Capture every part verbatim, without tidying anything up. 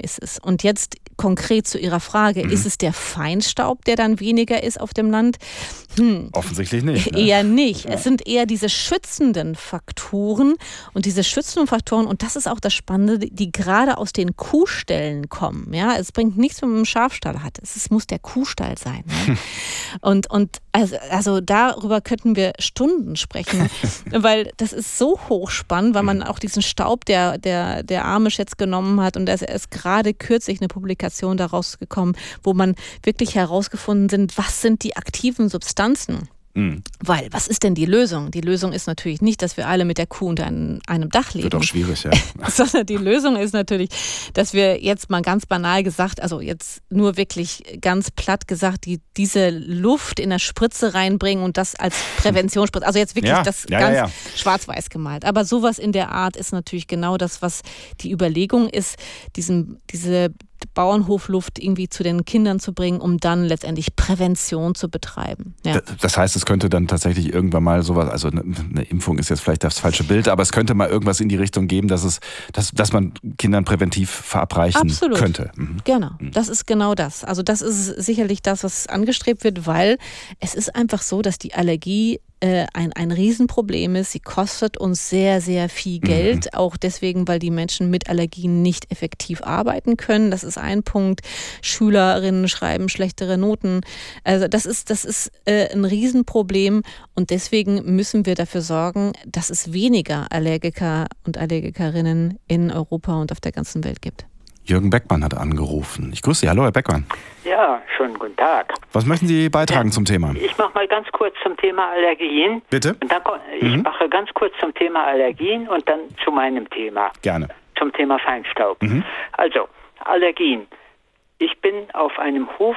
ist es? Und jetzt konkret zu Ihrer Frage, mhm. ist es der Feinstaub, der dann weniger ist auf dem Land? Hm. Offensichtlich nicht. Ne? Eher nicht. Ja. Es sind eher diese schützenden Faktoren und diese schützenden Faktoren, und das ist auch das Spannende, die gerade aus den Kuhställen kommen. Ja, es bringt nichts, wenn man einen Schafstall hat. Es muss der Kuhstall sein. Ne? und und also, also darüber könnten wir Stunden sprechen, weil das ist so hochspannend, weil man auch diesen Staub, der der der Amish jetzt genommen hat, und da ist gerade kürzlich eine Publikation daraus gekommen, wo man wirklich herausgefunden sind, was sind die aktiven Substanzen. Mhm. Weil, was ist denn die Lösung? Die Lösung ist natürlich nicht, dass wir alle mit der Kuh unter einem, einem Dach leben. Wird auch schwierig, ja. Sondern die Lösung ist natürlich, dass wir jetzt mal ganz banal gesagt, also jetzt nur wirklich ganz platt gesagt, die, diese Luft in der Spritze reinbringen und das als Präventionsspritze. Also jetzt wirklich ja, das ja, ganz ja, ja. schwarz-weiß gemalt. Aber sowas in der Art ist natürlich genau das, was die Überlegung ist, diesen, diese Bauernhofluft irgendwie zu den Kindern zu bringen, um dann letztendlich Prävention zu betreiben. Ja. Das heißt, es könnte dann tatsächlich irgendwann mal sowas, also eine Impfung ist jetzt vielleicht das falsche Bild, aber es könnte mal irgendwas in die Richtung geben, dass es, dass, dass man Kindern präventiv verabreichen Absolut. könnte. Mhm. Genau, das ist genau das. Also das ist sicherlich das, was angestrebt wird, weil es ist einfach so, dass die Allergie Ein, ein Riesenproblem ist. Sie kostet uns sehr, sehr viel Geld, mhm. auch deswegen, weil die Menschen mit Allergien nicht effektiv arbeiten können. Das ist ein Punkt. Schülerinnen schreiben schlechtere Noten. Also das ist, das ist äh, ein Riesenproblem, und deswegen müssen wir dafür sorgen, dass es weniger Allergiker und Allergikerinnen in Europa und auf der ganzen Welt gibt. Jürgen Beckmann hat angerufen. Ich grüße Sie. Hallo, Herr Beckmann. Ja, schönen guten Tag. Was möchten Sie beitragen ja, zum Thema? Ich mache mal ganz kurz zum Thema Allergien. Bitte? Und dann, ich mhm. mache ganz kurz zum Thema Allergien und dann zu meinem Thema. Gerne. Zum Thema Feinstaub. Mhm. Also, Allergien. Ich bin auf einem Hof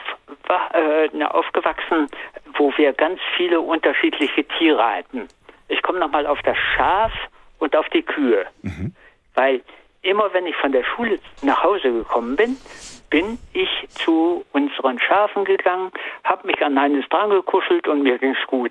äh, aufgewachsen, wo wir ganz viele unterschiedliche Tiere hatten. Ich komme nochmal auf das Schaf und auf die Kühe. Mhm. Weil immer wenn ich von der Schule nach Hause gekommen bin, bin ich zu unseren Schafen gegangen, habe mich an eines dran gekuschelt und mir ging's gut.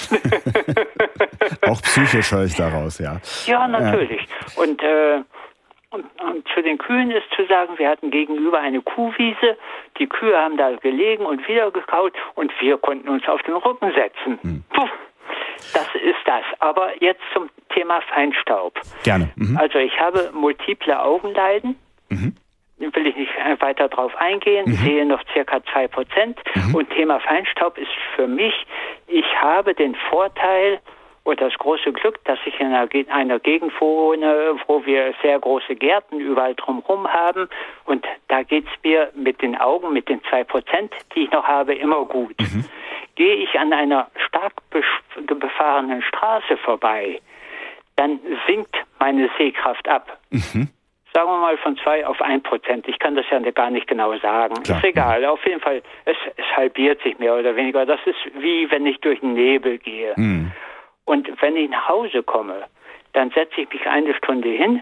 Auch psychisch höre ich daraus, ja. Ja, natürlich. Ja. Und, äh, und, und zu den Kühen ist zu sagen, wir hatten gegenüber eine Kuhwiese, die Kühe haben da gelegen und wieder gekaut und wir konnten uns auf den Rücken setzen. Hm. Puh. Das ist das. Aber jetzt zum Thema Feinstaub. Gerne. Mhm. Also ich habe multiple Augenleiden. Mhm. Will ich nicht weiter drauf eingehen. Mhm. Sehe noch circa zwei Prozent. Mhm. Und Thema Feinstaub ist für mich, ich habe den Vorteil und das große Glück, dass ich in einer, einer Gegend wohne, wo wir sehr große Gärten überall drumherum haben. Und da geht's mir mit den Augen, mit den zwei Prozent, die ich noch habe, immer gut. Mhm. Gehe ich an einer stark befahrenen Straße vorbei, dann sinkt meine Sehkraft ab. Mhm. Sagen wir mal von zwei auf ein Prozent. Ich kann das ja gar nicht genau sagen. Klar. Ist egal. Mhm. Auf jeden Fall, es, es halbiert sich mehr oder weniger. Das ist wie wenn ich durch den Nebel gehe. Mhm. Und wenn ich nach Hause komme, dann setze ich mich eine Stunde hin.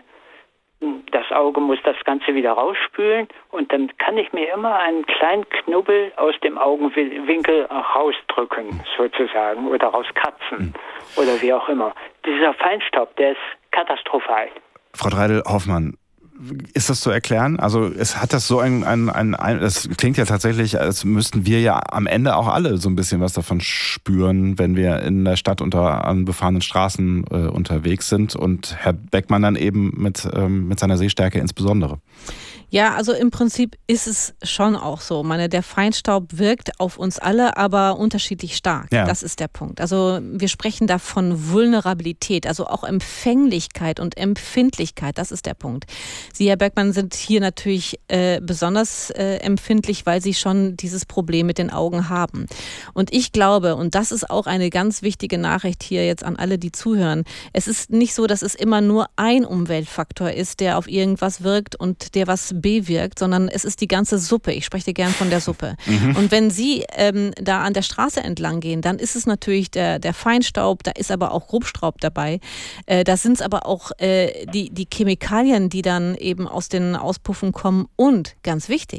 Das Auge muss das Ganze wieder rausspülen und dann kann ich mir immer einen kleinen Knubbel aus dem Augenwinkel rausdrücken, sozusagen, oder rauskratzen mhm. oder wie auch immer. Dieser Feinstaub, der ist katastrophal. Frau Dreidel-Hoffmann, ist das zu erklären? Also es hat das so ein, ein, ein, ein, das klingt ja tatsächlich, als müssten wir ja am Ende auch alle so ein bisschen was davon spüren, wenn wir in der Stadt unter an befahrenen Straßen äh, unterwegs sind, und Herr Beckmann dann eben mit, ähm, mit seiner Sehstärke insbesondere. Ja, also im Prinzip ist es schon auch so. Ich meine, der Feinstaub wirkt auf uns alle, aber unterschiedlich stark. Ja. Das ist der Punkt. Also wir sprechen da von Vulnerabilität, also auch Empfänglichkeit und Empfindlichkeit. Das ist der Punkt. Sie, Herr Beckmann, sind hier natürlich äh, besonders äh, empfindlich, weil Sie schon dieses Problem mit den Augen haben. Und ich glaube, und das ist auch eine ganz wichtige Nachricht hier jetzt an alle, die zuhören, es ist nicht so, dass es immer nur ein Umweltfaktor ist, der auf irgendwas wirkt und der was bewirkt, sondern es ist die ganze Suppe. Ich spreche gern von der Suppe. Mhm. Und wenn Sie ähm, da an der Straße entlang gehen, dann ist es natürlich der, der Feinstaub, da ist aber auch Grobstaub dabei. Äh, da sind es aber auch äh, die, die Chemikalien, die dann eben aus den Auspuffen kommen. Und, ganz wichtig,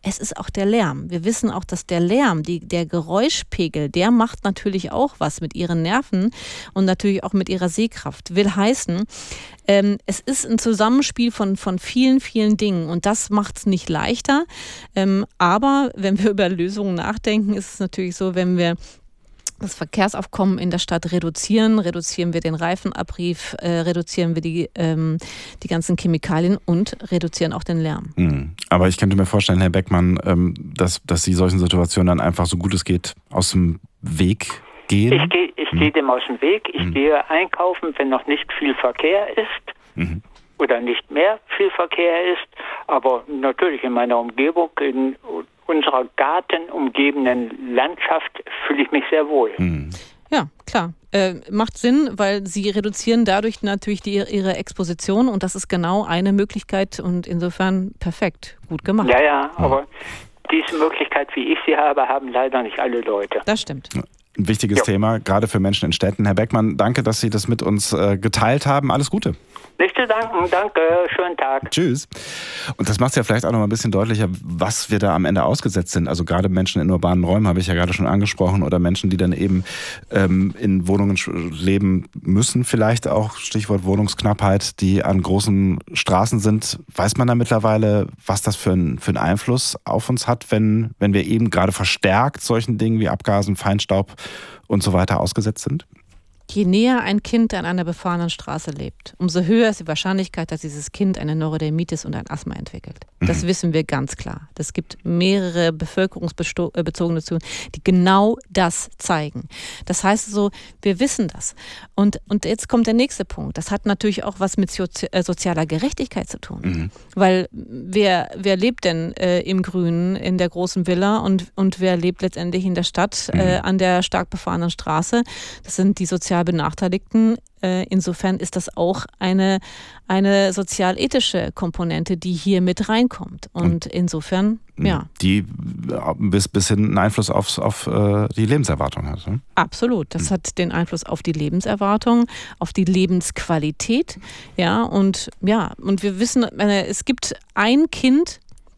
es ist auch der Lärm. Wir wissen auch, dass der Lärm, die, der Geräuschpegel, der macht natürlich auch was mit ihren Nerven und natürlich auch mit ihrer Sehkraft. Will heißen, ähm, es ist ein Zusammenspiel von, von vielen, vielen Dingen und das macht es nicht leichter. Ähm, aber wenn wir über Lösungen nachdenken, ist es natürlich so, wenn wir das Verkehrsaufkommen in der Stadt reduzieren, reduzieren wir den Reifenabrieb, äh, reduzieren wir die, ähm, die ganzen Chemikalien und reduzieren auch den Lärm. Mhm. Aber ich könnte mir vorstellen, Herr Beckmann, ähm, dass, dass Sie solchen Situationen dann einfach so gut es geht aus dem Weg gehen? Ich gehe ich mhm. geh dem aus dem Weg. Ich mhm. gehe einkaufen, wenn noch nicht viel Verkehr ist mhm. oder nicht mehr viel Verkehr ist. Aber natürlich in meiner Umgebung, in unserer gartenumgebenen Landschaft fühle ich mich sehr wohl. Mhm. Ja, klar. Äh, macht Sinn, weil sie reduzieren dadurch natürlich die, ihre Exposition und das ist genau eine Möglichkeit und insofern perfekt, gut gemacht. Ja, ja, aber diese Möglichkeit, wie ich sie habe, haben leider nicht alle Leute. Das stimmt. Ein wichtiges jo. Thema, gerade für Menschen in Städten. Herr Beckmann, danke, dass Sie das mit uns äh, geteilt haben. Alles Gute. Nicht zu danken, danke, schönen Tag. Tschüss. Und das macht es ja vielleicht auch noch mal ein bisschen deutlicher, was wir da am Ende ausgesetzt sind. Also gerade Menschen in urbanen Räumen habe ich ja gerade schon angesprochen oder Menschen, die dann eben ähm, in Wohnungen leben müssen, vielleicht auch, Stichwort Wohnungsknappheit, die an großen Straßen sind. Weiß man da mittlerweile, was das für, ein, für einen Einfluss auf uns hat, wenn, wenn wir eben gerade verstärkt solchen Dingen wie Abgasen, Feinstaub und so weiter ausgesetzt sind? Je näher ein Kind an einer befahrenen Straße lebt, umso höher ist die Wahrscheinlichkeit, dass dieses Kind eine Neurodermitis und ein Asthma entwickelt. Das mhm. wissen wir ganz klar. Es gibt mehrere bevölkerungsbezogene Studien, die genau das zeigen. Das heißt so, wir wissen das. Und, und jetzt kommt der nächste Punkt. Das hat natürlich auch was mit sozi- äh, sozialer Gerechtigkeit zu tun. Mhm. Weil wer, wer lebt denn äh, im Grünen in der großen Villa und, und wer lebt letztendlich in der Stadt mhm. äh, an der stark befahrenen Straße? Das sind die sozial Benachteiligten. Insofern ist das auch eine, eine sozial-ethische Komponente, die hier mit reinkommt. Und insofern, ja. Die bis, bis hin einen Einfluss auf, auf die Lebenserwartung hat. Ne? Absolut. Das hat den Einfluss auf die Lebenserwartung, auf die Lebensqualität. Ja, und ja, und wir wissen, es gibt ein Kind,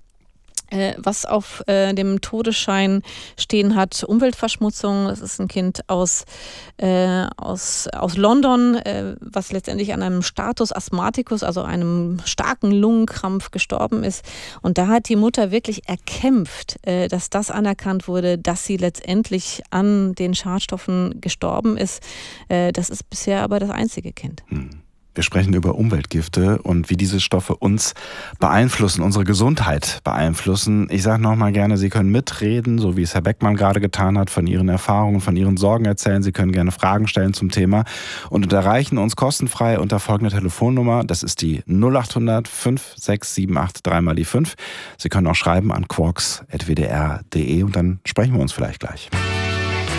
was auf äh, dem Todesschein stehen hat, Umweltverschmutzung. Das ist ein Kind aus, äh, aus, aus London, äh, was letztendlich an einem Status Asthmaticus, also einem starken Lungenkrampf gestorben ist. Und da hat die Mutter wirklich erkämpft, äh, dass das anerkannt wurde, dass sie letztendlich an den Schadstoffen gestorben ist. Äh, das ist bisher aber das einzige Kind. Hm. Wir sprechen über Umweltgifte und wie diese Stoffe uns beeinflussen, unsere Gesundheit beeinflussen. Ich sage nochmal gerne, Sie können mitreden, so wie es Herr Beckmann gerade getan hat, von Ihren Erfahrungen, von Ihren Sorgen erzählen. Sie können gerne Fragen stellen zum Thema und erreichen uns kostenfrei unter folgender Telefonnummer. Das ist die null acht hundert fünf sechs sieben acht drei mal die fünf. Sie können auch schreiben an quarks punkt w d r punkt d e und dann sprechen wir uns vielleicht gleich.